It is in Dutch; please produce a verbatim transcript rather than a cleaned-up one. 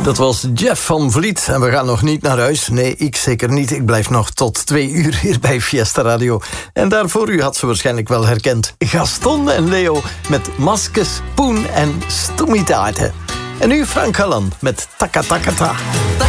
Dat was Jeff van Vliet en we gaan nog niet naar huis. Nee, ik zeker niet. Ik blijf nog tot twee uur hier bij Fiesta Radio. En daarvoor, u had ze waarschijnlijk wel herkend, Gaston en Leo met Maskes, Poen en Stoemitaarten. En nu Frank Galan met Taka Taka Ta.